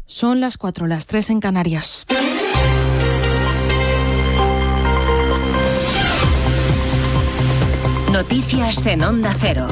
Son las 4, las 3 en Canarias. Noticias en Onda Cero.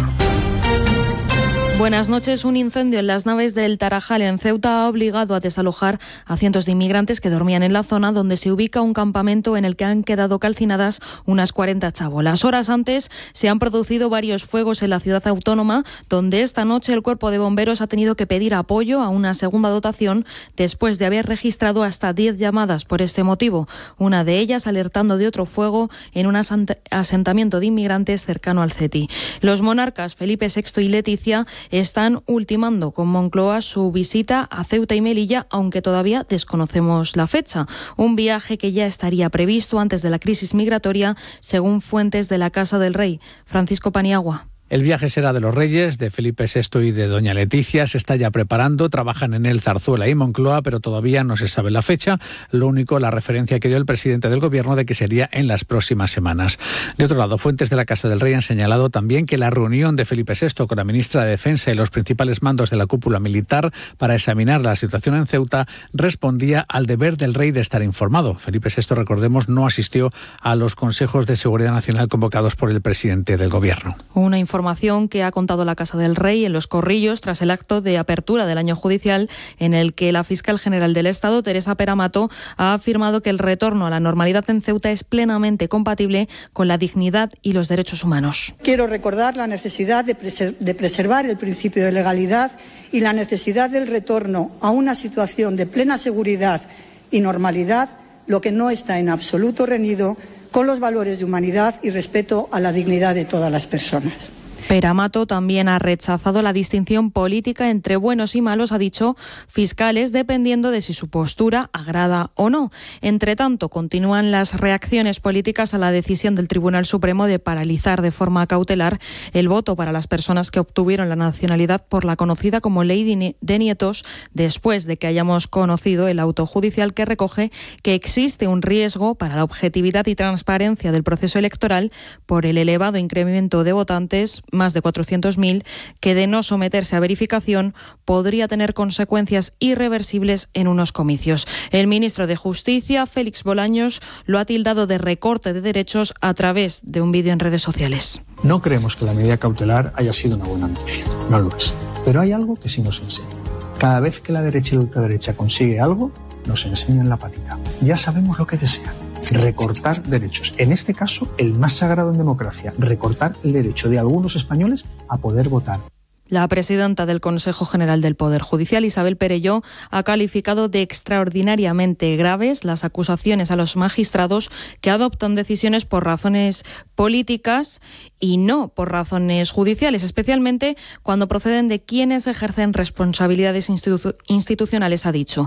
Buenas noches. Un incendio en las naves del Tarajal en Ceuta ha obligado a desalojar a cientos de inmigrantes que dormían en la zona donde se ubica un campamento en el que han quedado calcinadas unas 40 chabolas. Horas antes se han producido varios fuegos en la ciudad autónoma, donde esta noche el Cuerpo de Bomberos ha tenido que pedir apoyo a una segunda dotación después de haber registrado hasta 10 llamadas por este motivo. Una de ellas alertando de otro fuego en un asentamiento de inmigrantes cercano al CETI. Los monarcas Felipe VI y Leticia están ultimando con Moncloa su visita a Ceuta y Melilla, aunque todavía desconocemos la fecha. Un viaje que ya estaría previsto antes de la crisis migratoria, según fuentes de la Casa del Rey. Francisco Paniagua. El viaje será de los Reyes, de Felipe VI y de doña Leticia. Se está ya preparando, trabajan en él Zarzuela y Moncloa, pero todavía no se sabe la fecha. Lo único, la referencia que dio el presidente del Gobierno de que sería en las próximas semanas. De otro lado, fuentes de la Casa del Rey han señalado también que la reunión de Felipe VI con la ministra de Defensa y los principales mandos de la cúpula militar para examinar la situación en Ceuta respondía al deber del rey de estar informado. Felipe VI, recordemos, no asistió a los consejos de seguridad nacional convocados por el presidente del Gobierno. Una información que ha contado la Casa del Rey en Los Corrillos tras el acto de apertura del año judicial en el que la fiscal general del Estado, Teresa Peramato, ha afirmado que el retorno a la normalidad en Ceuta es plenamente compatible con la dignidad y los derechos humanos. Quiero recordar la necesidad de preservar el principio de legalidad y la necesidad del retorno a una situación de plena seguridad y normalidad, lo que no está en absoluto reñido con los valores de humanidad y respeto a la dignidad de todas las personas. Peramato también ha rechazado la distinción política entre buenos y malos, ha dicho, fiscales, dependiendo de si su postura agrada o no. Entre tanto, continúan las reacciones políticas a la decisión del Tribunal Supremo de paralizar de forma cautelar el voto para las personas que obtuvieron la nacionalidad por la conocida como Ley de Nietos, después de que hayamos conocido el auto judicial que recoge que existe un riesgo para la objetividad y transparencia del proceso electoral por el elevado incremento de votantes, más de 400.000, que de no someterse a verificación podría tener consecuencias irreversibles en unos comicios. El ministro de Justicia, Félix Bolaños, lo ha tildado de recorte de derechos a través de un vídeo en redes sociales. No creemos que la medida cautelar haya sido una buena noticia, no lo es. Pero hay algo que sí nos enseña. Cada vez que la derecha y la ultraderecha consigue algo, nos enseñan la patita. Ya sabemos lo que desean. Recortar derechos. En este caso, el más sagrado en democracia, recortar el derecho de algunos españoles a poder votar. La presidenta del Consejo General del Poder Judicial, Isabel Perelló, ha calificado de extraordinariamente graves las acusaciones a los magistrados que adoptan decisiones por razones políticas y no por razones judiciales, especialmente cuando proceden de quienes ejercen responsabilidades institucionales, ha dicho.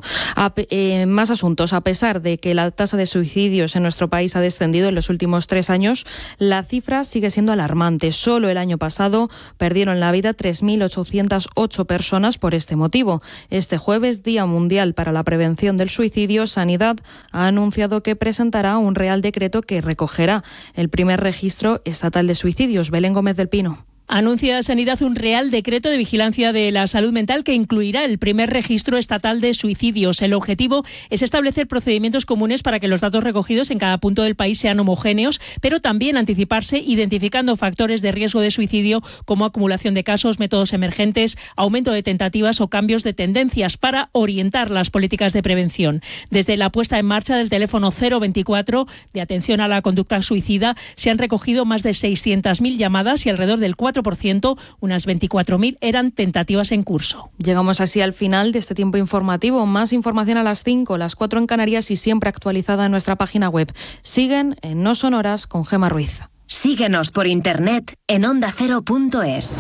Más asuntos. A pesar de que la tasa de suicidios en nuestro país ha descendido en los últimos 3 años, la cifra sigue siendo alarmante. Solo el año pasado perdieron la vida 3.808 personas por este motivo. Este jueves, Día Mundial para la Prevención del Suicidio, Sanidad ha anunciado que presentará un Real Decreto que recogerá el primer registro estatal de suicidios. Belén Gómez del Pino. Anuncia Sanidad un Real Decreto de Vigilancia de la Salud Mental que incluirá el primer registro estatal de suicidios. El objetivo es establecer procedimientos comunes para que los datos recogidos en cada punto del país sean homogéneos, pero también anticiparse identificando factores de riesgo de suicidio como acumulación de casos, métodos emergentes, aumento de tentativas o cambios de tendencias para orientar las políticas de prevención. Desde la puesta en marcha del teléfono 024 de atención a la conducta suicida se han recogido más de 600.000 llamadas y alrededor del 4%, unas 24.000, eran tentativas en curso. Llegamos así al final de este tiempo informativo. Más información a las 5, las 4 en Canarias y siempre actualizada en nuestra página web. Siguen en No Sonoras con Gemma Ruiz. Síguenos por internet en ondacero.es.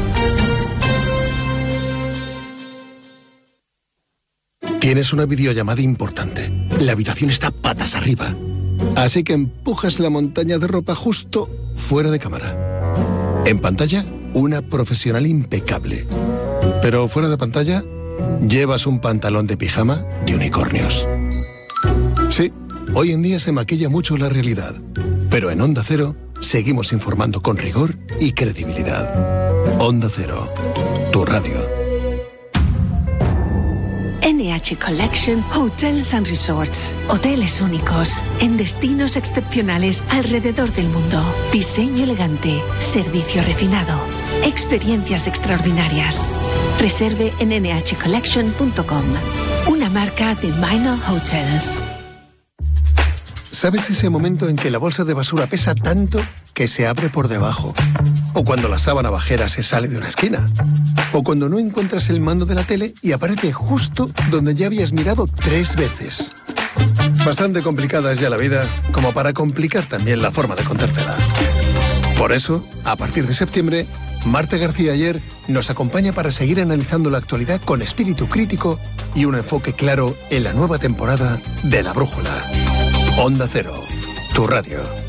Tienes una videollamada importante. La habitación está patas arriba. Así que empujas la montaña de ropa justo fuera de cámara. En pantalla, una profesional impecable. Pero fuera de pantalla, llevas un pantalón de pijama de unicornios. Sí, hoy en día se maquilla mucho la realidad. Pero en Onda Cero, seguimos informando con rigor y credibilidad. Onda Cero, tu radio. En NH Collection Hotels and Resorts. Hoteles únicos, en destinos excepcionales alrededor del mundo. Diseño elegante, servicio refinado, experiencias extraordinarias. Reserve en nhcollection.com. Una marca de Minor Hotels. ¿Sabes ese momento en que la bolsa de basura pesa tanto que se abre por debajo? O cuando la sábana bajera se sale de una esquina. O cuando no encuentras el mando de la tele y aparece justo donde ya habías mirado 3 veces. Bastante complicada es ya la vida como para complicar también la forma de contártela. Por eso, a partir de septiembre, Marta García Ayer nos acompaña para seguir analizando la actualidad con espíritu crítico y un enfoque claro en la nueva temporada de La Brújula. Onda Cero, tu radio.